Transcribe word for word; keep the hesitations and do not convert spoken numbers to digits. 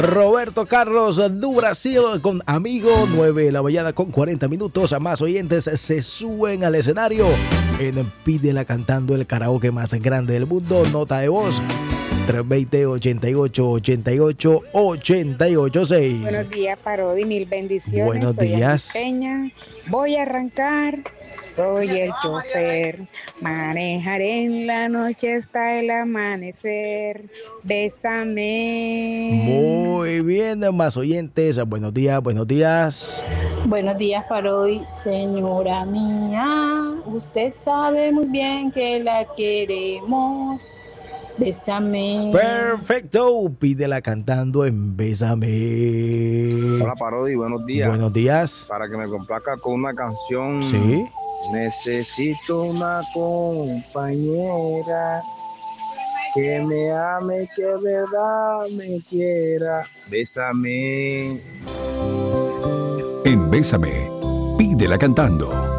Roberto Carlos do Brasil con Amigo, nueve de la mañana con cuarenta minutos. A más oyentes se suben al escenario en Pídela Cantando, el karaoke más grande del mundo. Nota de voz tres dos cero, ochenta y ocho, ochenta y ocho, ochenta y ocho seis. Buenos días, Parodi, mil bendiciones. Buenos Soy días. Ani Peña. Voy a arrancar, soy el chofer. Manejaré en la noche hasta el amanecer. Bésame. Muy bien, más oyentes. Buenos días, buenos días. Buenos días, Parodi. Señora mía, usted sabe muy bien que la queremos. Bésame. Perfecto, Pídela Cantando en Bésame. Hola, Parodi, buenos días. Buenos días. Para que me complazca con una canción. Sí. Necesito una compañera que me ame, que de verdad me quiera. Bésame. En Bésame, Pídela Cantando.